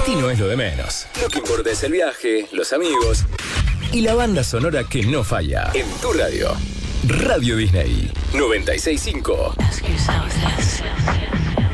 destino es lo de menos. Lo que importa es el viaje, los amigos y la banda sonora que no falla. En tu radio. Radio Disney 96.5.